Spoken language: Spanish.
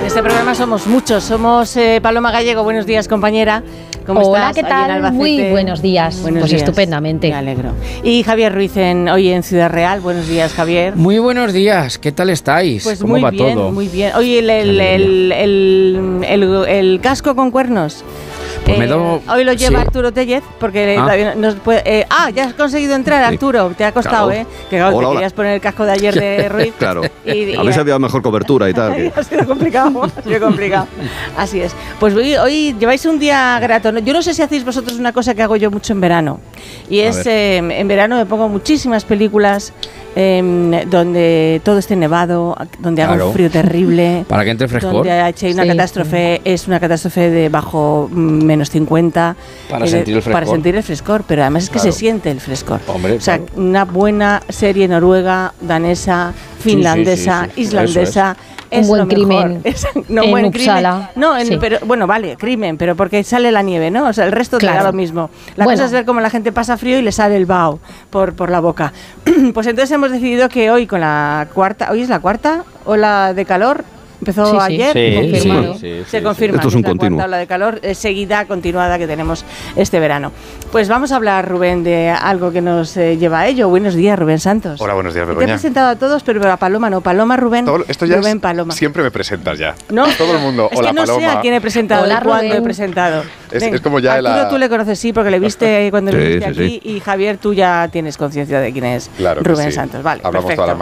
este programa somos muchos. Somos Paloma Gallego. Buenos días, compañera. ¿Cómo Hola, estás? ¿qué tal? Muy buenos días. Buenos pues días. Estupendamente. Me alegro. Y Javier Ruiz hoy en Ciudad Real. Buenos días, Javier. Muy buenos días. ¿Qué tal estáis? Pues ¿Cómo muy va bien, todo? muy bien. Oye, el casco con cuernos. Pues me doy- Hoy lo lleva sí. Arturo Tellez porque todavía no puede. Ya has conseguido entrar, Arturo. Te ha costado, Claro. Que claro, Hola, te hola. querías poner el casco de ayer de Ruiz. Claro. Y A ver si había mejor cobertura y tal. Ha sido complicado, ha sido complicado. Así es. Pues hoy lleváis un día grato. Yo no sé si hacéis vosotros una cosa que hago yo mucho en verano. Y es, en verano me pongo muchísimas películas donde todo esté nevado, donde haga Claro. un frío terrible. Para que entre frescor. Donde hay una Sí, catástrofe, es una catástrofe de bajo menos 50. Para sentir el frescor. Para sentir el frescor, pero además es que Claro. se siente el frescor. Hombre, o sea, claro. una buena serie noruega, danesa, finlandesa, sí, sí. islandesa. Un Es buen lo mejor. crimen No, en buen Uppsala. crimen. No, Sí. pero bueno, vale, crimen, pero porque sale la nieve, ¿no? O sea, el resto te da Claro. lo mismo. La Bueno. cosa es ver cómo la gente pasa frío y le sale el vaho por la boca. Pues entonces hemos decidido que hoy con la cuarta, hoy es la cuarta ola de calor. Empezó Sí, sí. ayer, Sí, confirmado. se confirma. Esto es que un la continuo. cuarta ola de calor seguida, continuada que tenemos este verano. Pues vamos a hablar, Rubén, de algo que nos lleva a ello. Buenos días, Rubén Santos. Hola, buenos días, Te he Begoña. presentado a todos, pero a Paloma no. Paloma, Rubén. Esto ya Rubén, es, Paloma. siempre me presentas ya. ¿No? Todo el mundo, Es hola, que no sé Paloma. a quién he presentado Hola, y cuándo he Rubén. presentado. Es Ven, como ya Arturo la- tú le conoces, sí, porque le viste cuando le Sí, viste sí, aquí. Y Javier, tú ya tienes conciencia de quién es Claro que Rubén sí. Santos. Vale, Hablamos perfecto. todas las